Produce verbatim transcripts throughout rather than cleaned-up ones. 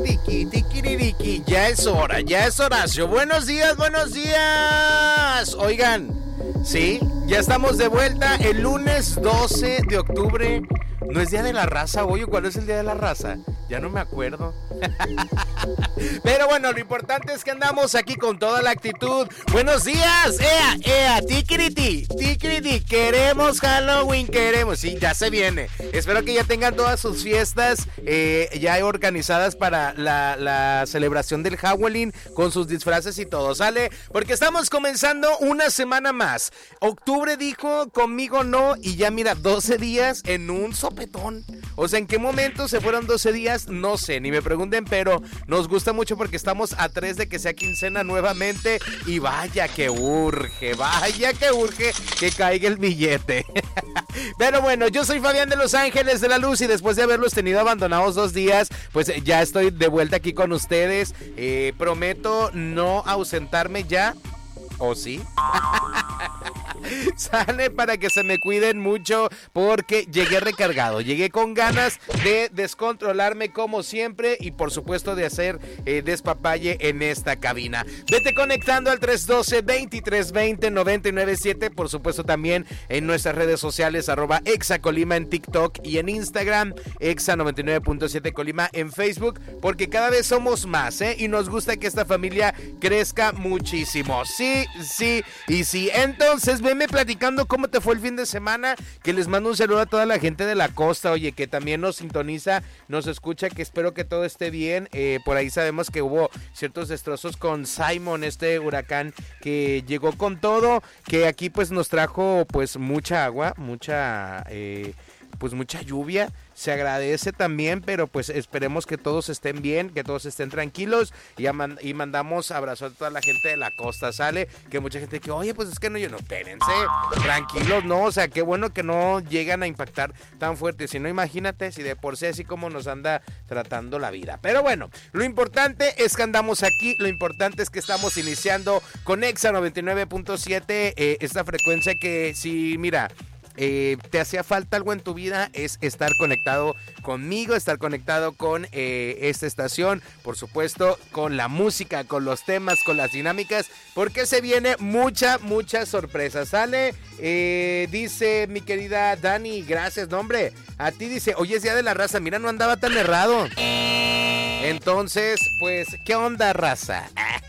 Tiki, tikiririki, ya es hora, ya es Horacio. Buenos días, buenos días. Oigan, sí, ya estamos de vuelta el lunes doce de octubre. ¿No es Día de la Raza hoy o cuál es el Día de la Raza? Ya no me acuerdo. Pero bueno, lo importante es que andamos aquí con toda la actitud. Buenos días, ea, ea, tikiriti, tikiriti, queremos Halloween, queremos. Sí, ya se viene. Espero que ya tengan todas sus fiestas eh, ya organizadas para la, la celebración del Halloween con sus disfraces y todo, ¿sale? Porque estamos comenzando una semana más. Octubre dijo conmigo no y ya mira, doce días en un sopetón. O sea, ¿en qué momento se fueron doce días? No sé, ni me pregunten, pero nos gusta mucho porque estamos a tres de que sea quincena nuevamente y vaya que urge, vaya que urge que caiga el billete. Pero bueno, yo soy Fabián de Los Ángeles de la Luz y después de haberlos tenido abandonados dos días, pues ya estoy de vuelta aquí con ustedes. Eh, prometo no ausentarme ya, ¿o sí? Sale para que se me cuiden mucho porque llegué recargado, llegué con ganas de descontrolarme como siempre y por supuesto de hacer eh, despapalle en esta cabina. Vete conectando al tres uno dos, dos tres dos cero, nueve nueve siete, por supuesto también en nuestras redes sociales, arroba Exacolima en TikTok y en Instagram, Exa noventa y nueve punto siete Colima en Facebook, porque cada vez somos más, ¿eh? Y nos gusta que esta familia crezca muchísimo. Sí, sí y sí. Entonces, venme platicando cómo te fue el fin de semana, que les mando un saludo a toda la gente de la costa, oye, que también nos sintoniza, nos escucha, que espero que todo esté bien. Eh, por ahí sabemos que hubo ciertos destrozos con Simon, este huracán que llegó con todo, que aquí pues nos trajo pues mucha agua, mucha... Eh, pues mucha lluvia, se agradece también, pero pues esperemos que todos estén bien, que todos estén tranquilos y, man- y mandamos abrazos a toda la gente de la costa, ¿sale? Que mucha gente que, oye, pues es que no, yo no, espérense, tranquilos, no, o sea, qué bueno que no llegan a impactar tan fuerte, si no, imagínate, si de por sí así como nos anda tratando la vida. Pero bueno, lo importante es que andamos aquí, lo importante es que estamos iniciando con Exa noventa y nueve punto siete, eh, esta frecuencia que si, mira... Eh, te hacía falta algo en tu vida, es estar conectado conmigo, estar conectado con eh, esta estación, por supuesto con la música, con los temas, con las dinámicas, porque se viene mucha, mucha sorpresa, ¿sale? Eh, dice mi querida Dani, gracias, no hombre, a ti dice, hoy es Día de la Raza, mira, no andaba tan errado. Entonces, pues, ¿qué onda, raza?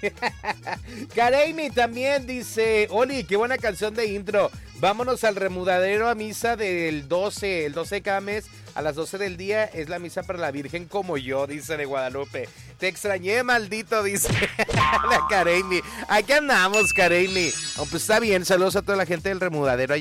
Kareimi también dice, Oli, qué buena canción de intro. Vámonos al remudadero a misa del doce, el doce de cada mes, a las doce del día, es la misa para la Virgen como yo, dice de Guadalupe. Te extrañé, maldito, dice la Kareimi. Aquí andamos, Kareimi. Oh, pues está bien, saludos a toda la gente del remudadero.